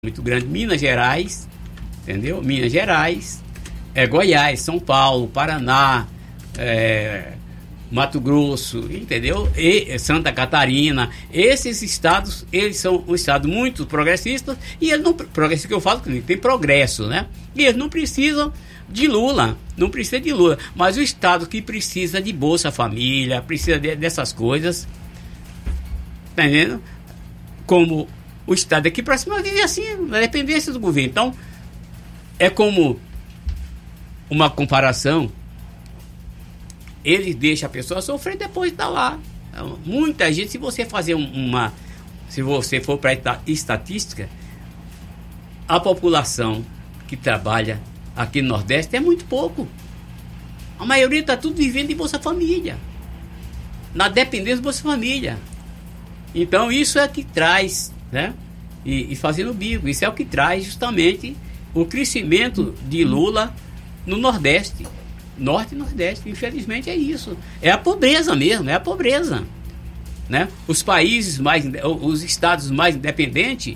muito grande, Minas Gerais, entendeu? Minas Gerais, Goiás, São Paulo, Paraná, Mato Grosso, entendeu? E Santa Catarina. Esses estados, eles são um estado muito progressistas, e eles não, progressista que eu falo, que tem progresso, né? E eles não precisam de Lula, mas o estado que precisa de Bolsa Família, precisa dessas coisas, tá entendendo? Como o estado aqui para cima vive assim, na dependência do governo. Então, é como uma comparação, ele deixa a pessoa sofrer, depois está lá. Muita gente, se você fazer se você for para estatística, a população que trabalha aqui no Nordeste é muito pouco. A maioria está tudo vivendo de Bolsa Família, na dependência de Bolsa Família. Então isso é que traz, né? E fazendo bico, isso é o que traz justamente o crescimento de Lula no Nordeste, Norte e Nordeste. Infelizmente é isso, é a pobreza mesmo, é a pobreza, né? Os estados mais independentes,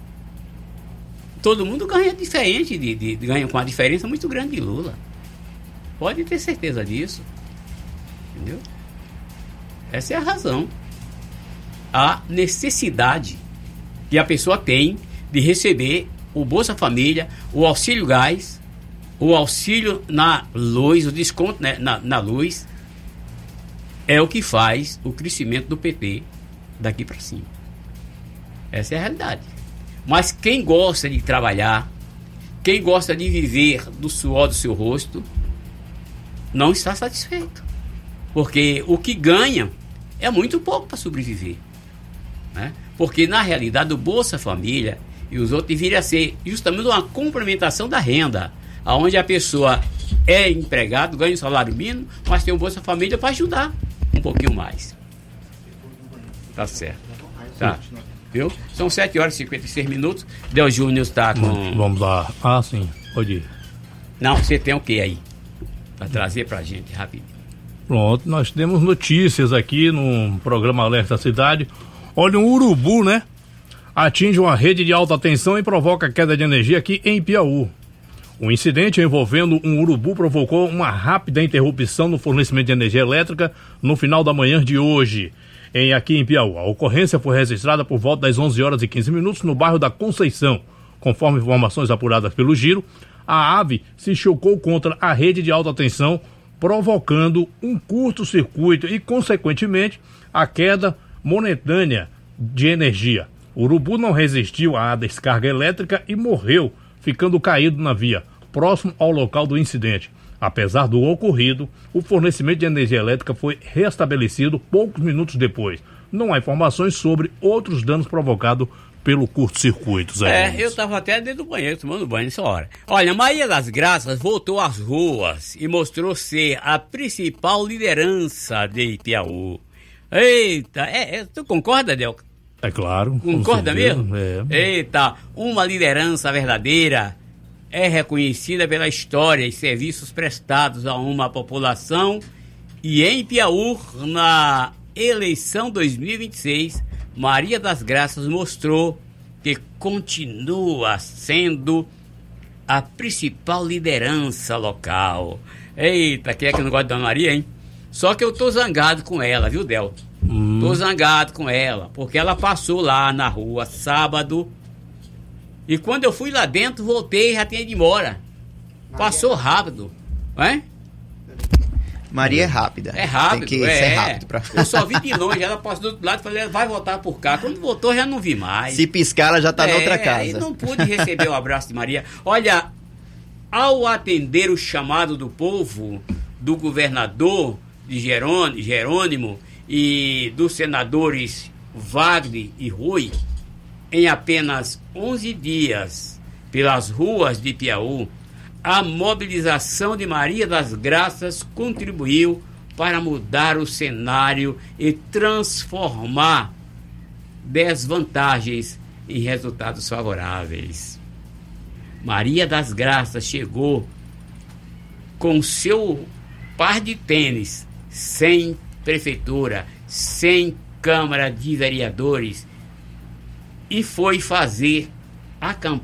todo mundo ganha diferente, ganha com uma diferença muito grande de Lula. Pode ter certeza disso, entendeu? Essa é a razão, a necessidade que a pessoa tem de receber o Bolsa Família, o auxílio gás, o auxílio na luz, o desconto, né, na luz, é o que faz o crescimento do PT daqui para cima. Essa é a realidade. Mas quem gosta de trabalhar, quem gosta de viver do suor do seu rosto, não está satisfeito, porque o que ganha é muito pouco para sobreviver, né? Porque na realidade o Bolsa Família e os outros deveriam ser justamente uma complementação da renda, onde a pessoa é empregado, ganha um salário mínimo, mas tem o Bolsa Família para ajudar um pouquinho mais. Tá certo. Tá. Viu? São 7 horas e 56 minutos. Del Júnior está com... Vamos lá. Ah, sim. Pode ir. Não, você tem o que aí? Para trazer para a gente rapidinho. Pronto, nós temos notícias aqui no programa Alerta Cidade. Olha, um urubu, né? Atinge uma rede de alta tensão e provoca queda de energia aqui em Piauí. O incidente envolvendo um urubu provocou uma rápida interrupção no fornecimento de energia elétrica no final da manhã de hoje, aqui em Piauí. A ocorrência foi registrada por volta das 11 horas e 15 minutos no bairro da Conceição. Conforme informações apuradas pelo Giro, a ave se chocou contra a rede de alta tensão, provocando um curto-circuito e, consequentemente, a queda momentânea de energia. O urubu não resistiu à descarga elétrica e morreu, ficando caído na via, próximo ao local do incidente. Apesar do ocorrido, o fornecimento de energia elétrica foi restabelecido poucos minutos depois. Não há informações sobre outros danos provocados pelo curto-circuito. Eu estava até dentro do banheiro, tomando banho nessa hora. Olha, Maria das Graças voltou às ruas e mostrou ser a principal liderança de Piauí. Eita, tu concorda, Del? É claro. Concorda mesmo? É. Eita, uma liderança verdadeira é reconhecida pela história e serviços prestados a uma população, e em Piauí, na eleição 2026, Maria das Graças mostrou que continua sendo a principal liderança local. Eita, quem é que não gosta da Maria, hein? Só que eu tô zangado com ela, viu, Del? Tô zangado com ela, porque ela passou lá na rua sábado, e quando eu fui lá dentro, voltei e já tinha ido embora. Passou rápido, hein? Maria é rápida. É rápido, tem que ser rápido pra... Eu só vi de longe, ela passou do outro lado e falei, vai voltar por cá. Quando voltou, já não vi mais. Se piscar, ela já tá na outra casa. E não pude receber o abraço de Maria. Olha, ao atender o chamado do povo, do governador de Jerônimo e dos senadores Wagner e Rui, em apenas 11 dias, pelas ruas de Piauí, a mobilização de Maria das Graças contribuiu para mudar o cenário e transformar desvantagens em resultados favoráveis. Maria das Graças chegou com seu par de tênis, sem prefeitura, sem Câmara de Vereadores, e foi fazer a campanha